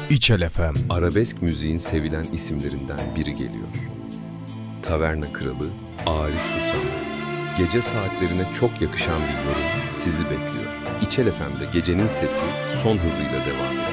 İçel FM. Arabesk müziğin sevilen isimlerinden biri geliyor. Taverna Kralı Arif Susam. Gece saatlerine çok yakışan bir yorum sizi bekliyor. İçel FM'de gecenin sesi son hızıyla devam ediyor.